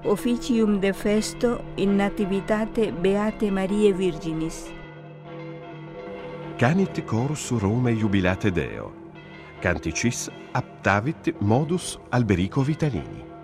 officium de festo in nativitate Beate Mariae Virginis. Canit chorus Rome jubilate Deo. Canticis aptavit modus Alberico Vitalini.